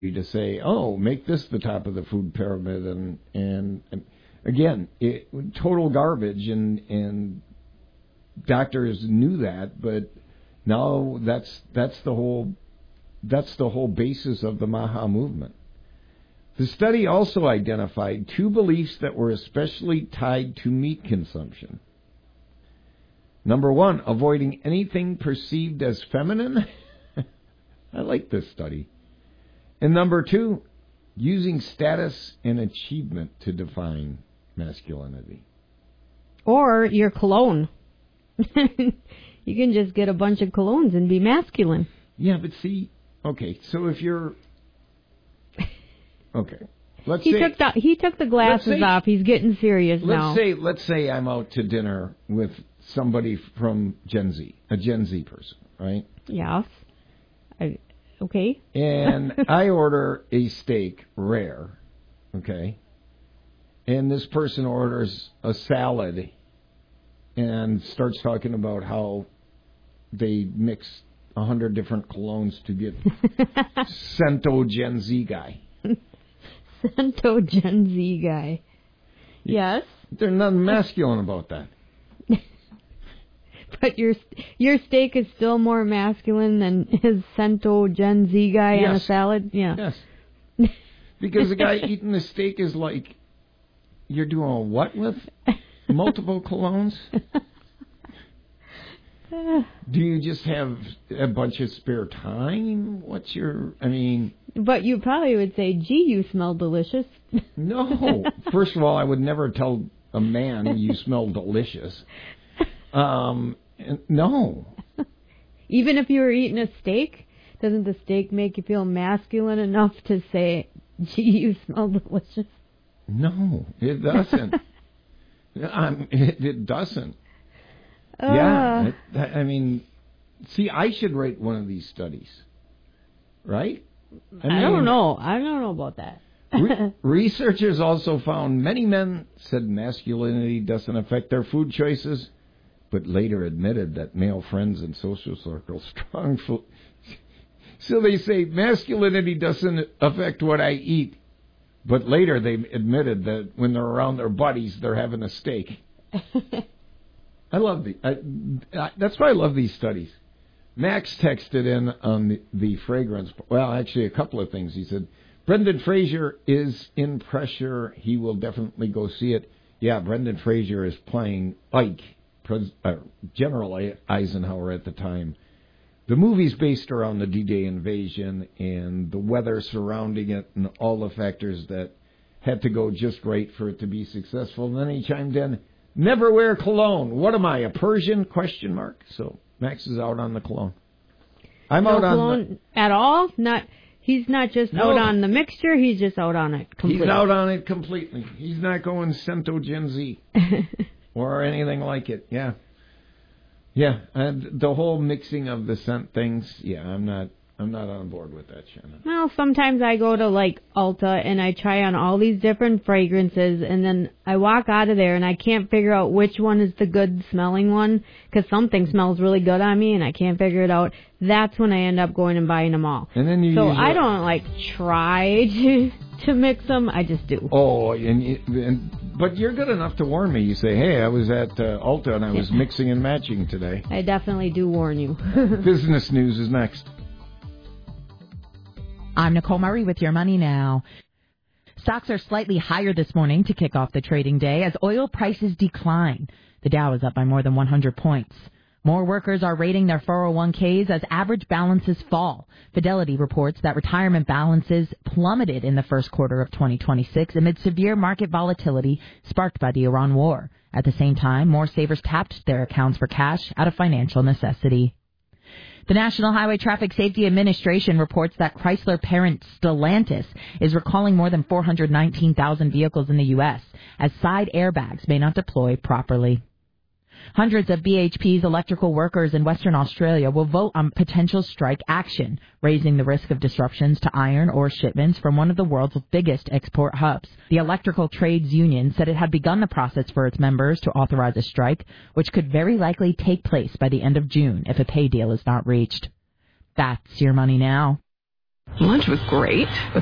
to say, oh, make this the top of the food pyramid, and again, total garbage, and doctors knew that, but now that's the whole basis of the Maha movement. The study also identified 2 beliefs that were especially tied to meat consumption. Number 1, avoiding anything perceived as feminine. I like this study. And number 2, using status and achievement to define masculinity. Or your cologne. You can just get a bunch of colognes and be masculine. Yeah, but see, okay, so if you're... Okay. He took the glasses off. He's getting serious now. Let's say I'm out to dinner with somebody from Gen Z, a Gen Z person, right? Yes. Okay. And I order a steak rare, okay? And this person orders a salad and starts talking about how they mix 100 different colognes to get Cento Gen Z guy. Cento Gen Z guy. Yes. There's nothing masculine about that. But your steak is still more masculine than his Cento Gen Z guy on a salad? Yeah. Yes. Because the guy eating the steak is like, you're doing a what with multiple colognes? Do you just have a bunch of spare time? But you probably would say, gee, you smell delicious. No. First of all, I would never tell a man you smell delicious. No. Even if you were eating a steak, doesn't the steak make you feel masculine enough to say, gee, you smell delicious? No, it doesn't. It doesn't. Yeah, see, I should write one of these studies, right? I don't know. I don't know about that. Researchers also found many men said masculinity doesn't affect their food choices, but later admitted that male friends and social circles so they say masculinity doesn't affect what I eat, but later they admitted that when they're around their buddies, they're having a steak. I love that's why I love these studies. Max texted in on the fragrance. Well, actually, a couple of things. He said, Brendan Fraser is in pressure. He will definitely go see it. Yeah, Brendan Fraser is playing Ike, General Eisenhower at the time. The movie's based around the D-Day invasion and the weather surrounding it and all the factors that had to go just right for it to be successful. And then he chimed in, never wear cologne. What am I, a Persian? ? So Max is out on the cologne. I'm out on cologne at all? He's not just out on the mixture, he's just out on it completely. He's out on it completely. He's not going Cento Gen Z or anything like it. Yeah. Yeah, and the whole mixing of the scent things, I'm not on board with that, Shannon. Well, sometimes I go to Ulta and I try on all these different fragrances, and then I walk out of there and I can't figure out which one is the good smelling one, because something smells really good on me and I can't figure it out. That's when I end up going and buying them all. And then I don't try to mix them. I just do. Oh, but you're good enough to warn me. You say, hey, I was at Ulta and I was mixing and matching today. I definitely do warn you. Business news is next. I'm Nicole Murray with Your Money Now. Stocks are slightly higher this morning to kick off the trading day as oil prices decline. The Dow is up by more than 100 points. More workers are raiding their 401ks as average balances fall. Fidelity reports that retirement balances plummeted in the first quarter of 2026 amid severe market volatility sparked by the Iran war. At the same time, more savers tapped their accounts for cash out of financial necessity. The National Highway Traffic Safety Administration reports that Chrysler parent Stellantis is recalling more than 419,000 vehicles in the U.S. as side airbags may not deploy properly. Hundreds of BHP's electrical workers in Western Australia will vote on potential strike action, raising the risk of disruptions to iron ore shipments from one of the world's biggest export hubs. The Electrical Trades Union said it had begun the process for its members to authorize a strike, which could very likely take place by the end of June if a pay deal is not reached. That's Your Money Now. Lunch was great, but